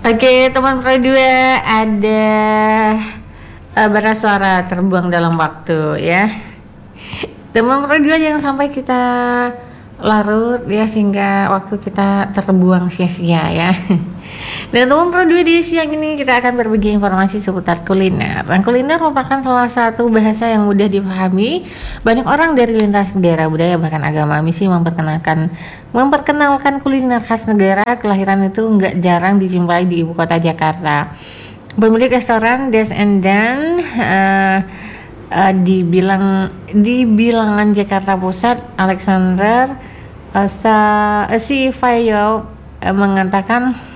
Oke, teman Pro 2, ada beras suara terbuang dalam waktu ya. Teman Pro 2, jangan sampai kita larut ya sehingga waktu kita terbuang sia-sia ya. Dan teman Pro 2, di siang ini kita akan berbagi informasi seputar kuliner. Dan kuliner merupakan salah satu bahasa yang mudah dipahami banyak orang dari lintas negara, budaya, bahkan agama. Misi memperkenalkan kuliner khas negara kelahiran itu nggak jarang dijumpai di ibu kota Jakarta. Pemilik restoran Des and Dan di bilangan Jakarta Pusat, Alexander Sivayo mengatakan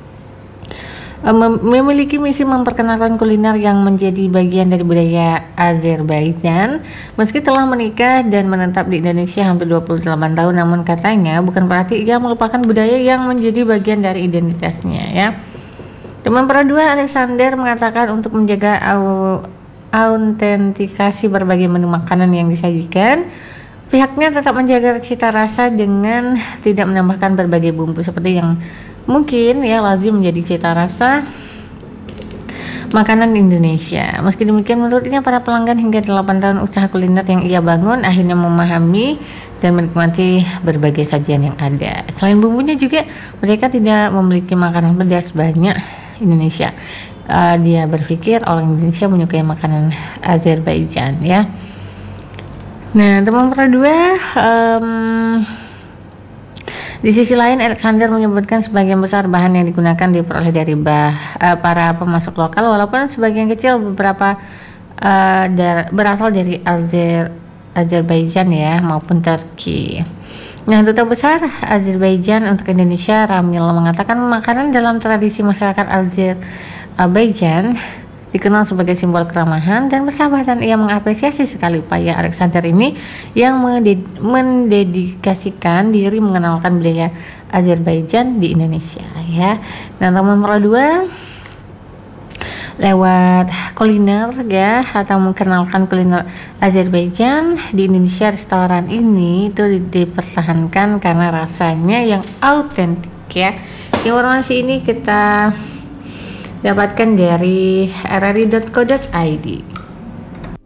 memiliki misi memperkenalkan kuliner yang menjadi bagian dari budaya Azerbaijan. Meski telah menikah dan menetap di Indonesia hampir 28 tahun, namun katanya bukan berarti ia melupakan budaya yang menjadi bagian dari identitasnya ya. Teman Pro 2, Alexander mengatakan untuk menjaga autentikasi berbagai menu makanan yang disajikan, pihaknya tetap menjaga cita rasa dengan tidak menambahkan berbagai bumbu seperti yang mungkin ya lazim menjadi cita rasa makanan Indonesia. Meski demikian, menurutnya para pelanggan hingga 8 tahun usaha kuliner yang ia bangun akhirnya memahami dan menikmati berbagai sajian yang ada. Selain bumbunya juga, mereka tidak memiliki makanan pedas banyak Indonesia. Dia berpikir orang Indonesia menyukai makanan Azerbaijan ya. Nah, teman Pro 2, di sisi lain, Alexander menyebutkan sebagian besar bahan yang digunakan diperoleh dari para pemasok lokal, walaupun sebagian kecil beberapa berasal dari Azerbaijan ya maupun Turki. Nah, duta besar Azerbaijan untuk Indonesia, Ramil, mengatakan makanan dalam tradisi masyarakat Azerbaijan dikenal sebagai simbol keramahan dan persahabatan. Ia mengapresiasi sekali upaya Alexander ini yang mendedikasikan diri mengenalkan budaya Azerbaijan di Indonesia ya. Dan teman Pro 2, lewat kuliner ya, atau mengenalkan kuliner Azerbaijan di Indonesia, restoran ini itu dipertahankan karena rasanya yang autentik ya. Informasi ini kita dapatkan dari rri.co.id.